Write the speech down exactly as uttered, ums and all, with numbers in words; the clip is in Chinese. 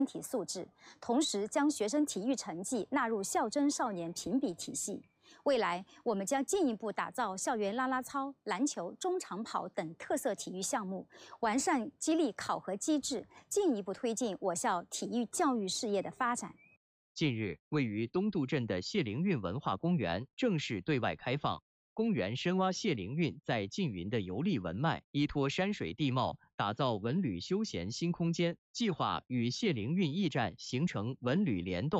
体素质，同时将学生体育成绩纳入校征少年评比体系。未来，我们将进一步打造校园啦啦操、篮球、中长跑等特色体育项目，完善激励考核机制，进一步推进我校体育教育事业的发展。 近日，位于东渡镇的谢灵运文化公园正式对外开放。公园深挖谢灵运在缙云的游历文脉，依托山水地貌，打造文旅休闲新空间。计划与谢灵运驿站形成文旅联动。